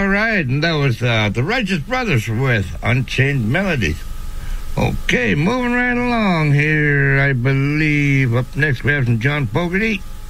All right, and that was the Righteous Brothers with Unchained Melodies. Okay, moving right along here, I believe. Up next, we have some John Fogerty